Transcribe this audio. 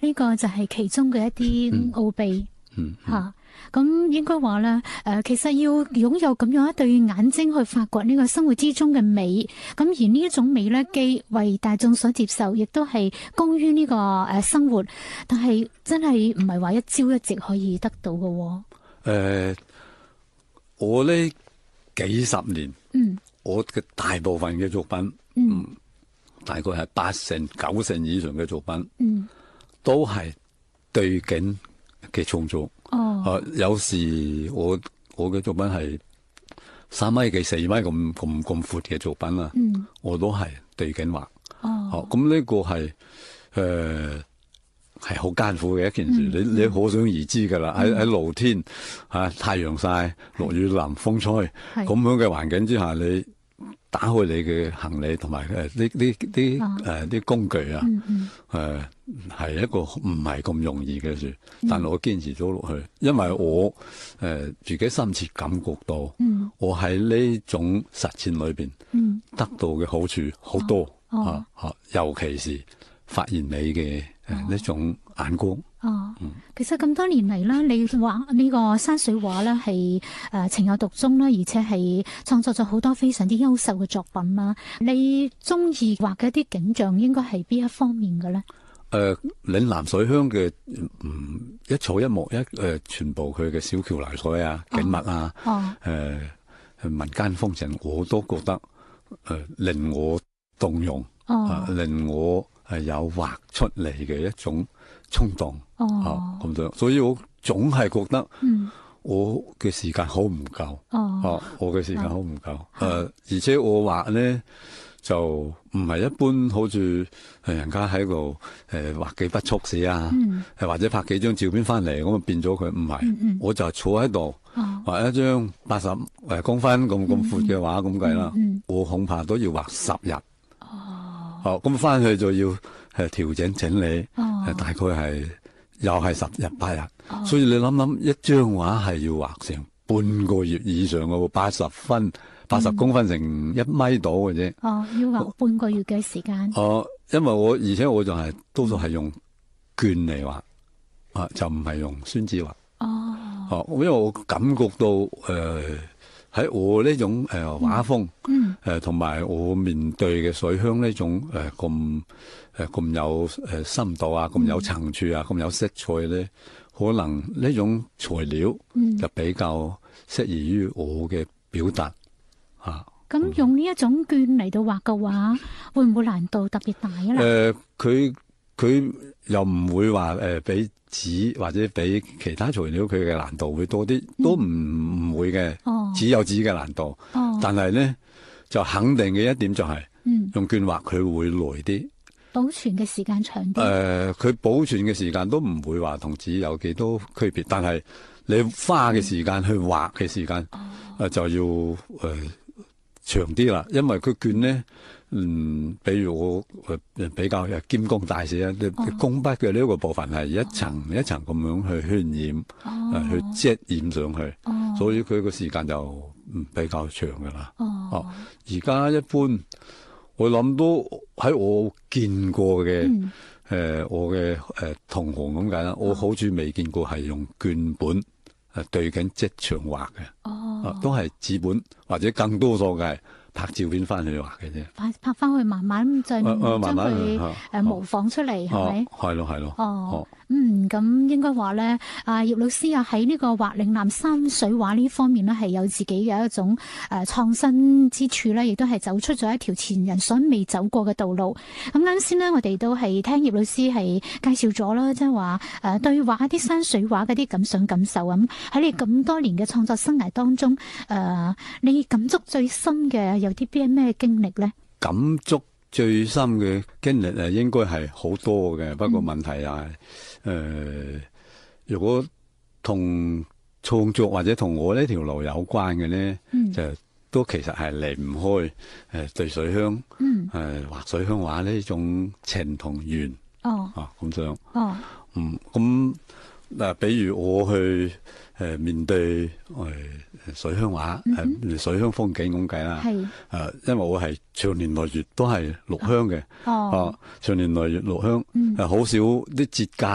呢個就係其中嘅一啲奧秘嚇。咁應該話咧，其實要擁有咁樣一對眼睛去發掘呢個生活之中嘅美，咁而呢一種美咧，既為大眾所接受，亦都係功於呢個生活，但係真係唔係話一朝一夕可以得到嘅。 我呢幾十年，我嘅大部分嘅作品，大概係8成9成以上嘅作品，都係對景嘅創作。有時我嘅作品係3米幾4米咁闊嘅作品啊，我都係對景畫。咁呢個係係好艱苦嘅一件事，你可想而知噶啦。喺露天太陽曬、落雨淋、風吹咁樣嘅環境之下，你打開你嘅行李同埋啲工具啊，係一個唔係咁容易嘅事。但係我堅持咗落去，因為我自己深切感覺到，我喺呢種實踐裏邊得到嘅好處好多尤其是發現美嘅呢種眼光。 其實咁多年嚟啦，你畫呢個山水畫咧係情有獨鍾啦，而且係創作咗好多非常之優秀嘅作品啦。你中意畫嘅一啲景象，應該係邊一方面嘅咧？ 嶺南水鄉嘅一草一木全部佢嘅小橋流水啊、景物啊、民間風情，我都覺得令我動容，令我有畫出嚟嘅一種衝動。咁樣，所以我總係覺得我嘅時間好唔夠。我嘅時間好唔夠。而且我畫呢就唔係一般好似人家喺度畫幾筆速寫啊，或者拍幾張照片翻嚟咁變咗佢，唔係。我就坐喺度畫一張80公分咁闊嘅畫咁計啦。我恐怕都要畫10日。咁翻去就要調整整理，大概係又係10日8日。所以你諗一張畫係要畫成半個月以上嘅喎，80公分成1米到嘅啫。 要畫半個月嘅時間。 因為而且我就係多數係用絹嚟畫，就唔係用宣紙畫。因為我感覺到喺我呢種畫風，同埋我面對嘅水鄉呢種咁有深度啊，咁有層次啊，咁有色彩咧，可能呢種材料就比較適宜於我嘅表達。 咁用呢一種絹嚟到畫嘅話，會唔會難度特別大啊？ 佢又唔會話比紙或者比其他材料佢嘅難度會多啲，都唔會嘅。紙有紙嘅難度，但係咧就肯定嘅一點就係，用絹畫佢會耐啲， 保存嘅時間長啲。 佢保存嘅時間都唔會話同紙有幾多區別，但係你花嘅時間去畫嘅時間就要長啲啦，因為佢絹咧。比如我比較兼工大寫啊，工筆嘅呢個部分係一層一層咁樣去渲染，去遮染上去，所以佢個時間就比較長噶啦。而家一般我諗都喺我見過嘅，我嘅同行咁解啦，我好似未見過係用絹本對緊即場畫嘅，都係紙本或者更多數嘅係拍照片翻去畫嘅啫， 拍翻去慢慢再將佢模仿出嚟，係咪？ 係咯。 咁應該話咧，葉老師啊喺呢個畫嶺南山水畫呢方面咧，係有自己嘅一種創新之處咧，亦都係走出咗一條前人所未走過嘅道路。咁啱先呢，我哋都係聽葉老師係介紹咗啦，即係話對畫一啲山水畫嗰啲感受咁。喺你咁多年嘅創作生涯當中，你感觸最深嘅有啲咩經歷咧？ 感觸最深嘅經歷應該係好多嘅，不過問題係如果同創作或者同我呢條路有關嘅咧，就都其實係離唔開對水鄉畫水鄉畫呢種情同緣咁樣。咁比如我去面對水鄉畫水鄉風景咁計啦，因為我係長年累月都係錄鄉嘅，長年累月錄鄉，好少啲節假